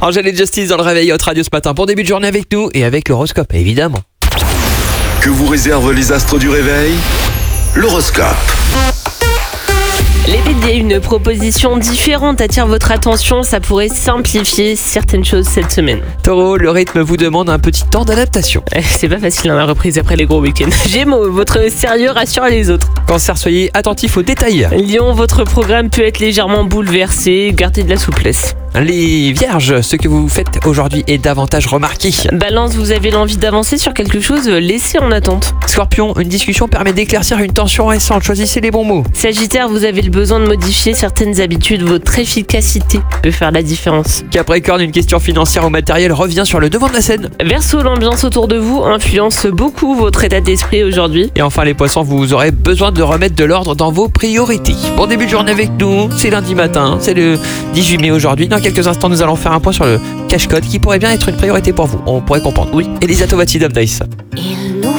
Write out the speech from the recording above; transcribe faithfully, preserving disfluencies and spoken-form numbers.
Angèle et Justice dans le réveil Hot Radio ce matin pour début de journée avec nous et avec l'horoscope, évidemment. Que vous réservent les astres du réveil? L'horoscope. Les béliers, une proposition différente attire votre attention, ça pourrait simplifier certaines choses cette semaine. Taureau, le rythme vous demande un petit temps d'adaptation. Eh, C'est pas facile hein, la reprise après les gros week-ends. Gémeaux, votre sérieux rassure les autres. Cancer, soyez attentif aux détails. Lion, votre programme peut être légèrement bouleversé, gardez de la souplesse. Les vierges, ce que vous faites aujourd'hui est davantage remarqué. Balance, vous avez l'envie d'avancer sur quelque chose, laissez en attente. Scorpion, une discussion permet d'éclaircir une tension récente, choisissez les bons mots. Sagittaire, vous avez le besoin de modifier certaines habitudes, votre efficacité peut faire la différence. Capricorne, une question financière ou matérielle revient sur le devant de la scène. Verseau, l'ambiance autour de vous influence beaucoup votre état d'esprit aujourd'hui. Et enfin les poissons, vous aurez besoin de remettre de l'ordre dans vos priorités. Bon début de journée avec nous, c'est lundi matin, c'est le dix-huit mai aujourd'hui. Dans quelques instants, nous allons faire un point sur le cache-code qui pourrait bien être une priorité pour vous. On pourrait comprendre. Oui. Elisa Tovati, Dom Dice. Il